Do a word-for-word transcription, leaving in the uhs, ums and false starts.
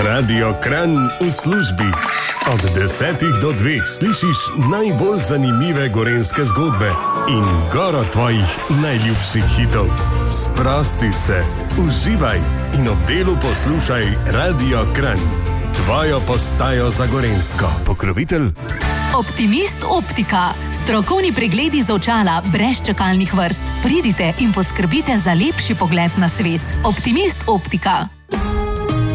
Radio Kranj v službi. Od desetih do dveh slišiš najbolj zanimive gorenjske zgodbe in goro tvojih najljubših hitov. Sprosti se, uživaj in ob delu poslušaj Radio Kranj. Tvojo postajo za gorenjsko. Pokrovitelj Optimist Optika. Strokovni pregledi za očala brez čakalnih vrst. Pridite in poskrbite za lepši pogled na svet. Optimist Optika.